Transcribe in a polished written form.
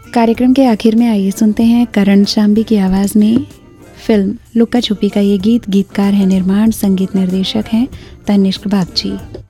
कार्यक्रम के आखिर में आइए सुनते हैं करण शांबी की आवाज़ में फिल्म लुक्का छुपी का ये गीत। गीतकार है निर्माण, संगीत निर्देशक हैं तनिष्क बागची।